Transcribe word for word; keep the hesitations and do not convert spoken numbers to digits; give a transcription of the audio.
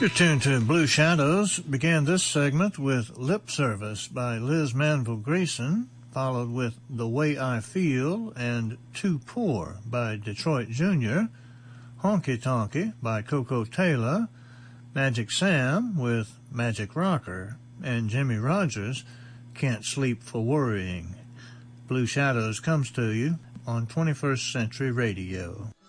You're tuned to Blue Shadows. Began this segment with Lip Service by Liz Manville Grayson, followed with The Way I Feel and Too Poor by Detroit Junior, Honky Tonky by Coco Taylor, Magic Sam with Magic Rocker, and Jimmy Rogers, Can't Sleep for Worrying. Blue Shadows comes to you on twenty-first Century Radio.